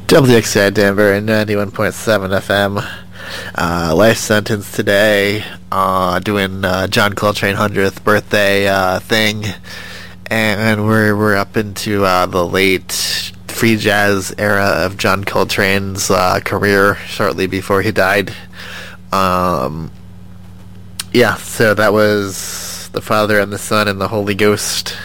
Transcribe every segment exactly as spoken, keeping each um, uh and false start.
W X I Denver and ninety-one point seven F M. Uh, life sentence today, uh, doing uh, John Coltrane hundredth birthday uh, thing, and we're we're up into uh, the late free jazz era of John Coltrane's uh, career, shortly before he died. Um, yeah, so that was the Father and the Son and the Holy Ghost.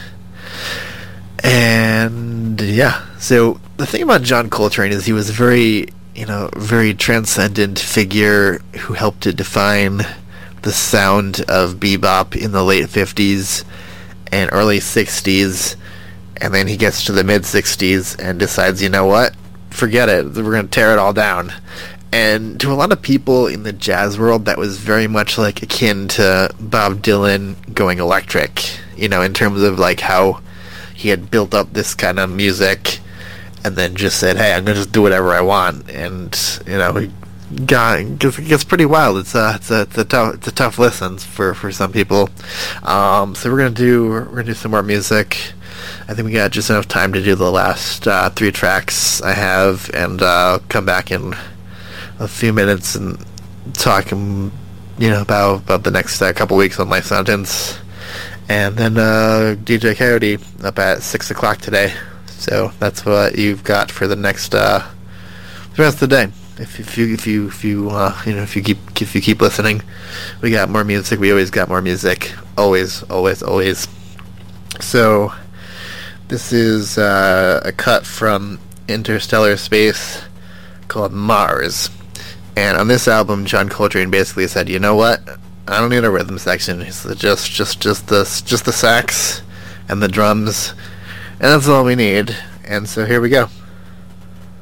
And yeah, so the thing about John Coltrane is he was a very, you know, very transcendent figure who helped to define the sound of bebop in the late fifties and early sixties. And then he gets to the mid sixties and decides, you know what, forget it, we're going to tear it all down. And to a lot of people in the jazz world, that was very much like akin to Bob Dylan going electric, you know, in terms of like how he had built up this kind of music and then just said, hey, I'm going to just do whatever I want. And, you know, he got, it gets, it gets pretty wild. It's a, it's a, it's a tough, it's a tough listen for, for some people. Um, so we're going to do, we're going to do some more music. I think we got just enough time to do the last uh, three tracks I have, and uh, come back in a few minutes and talk, um, you know, about, about the next uh, couple weeks on Life Sentence. And then uh, D J Coyote up at six o'clock today. So that's what you've got for the next uh, the rest of the day. If, if you if you if you uh, you know if you keep if you keep listening, we got more music. We always got more music. Always, always, always. So this is uh, a cut from Interstellar Space called Mars. And on this album, John Coltrane basically said, you know what? I don't need a rhythm section. It's just, just, just the, just the sax and the drums, and that's all we need. And so here we go.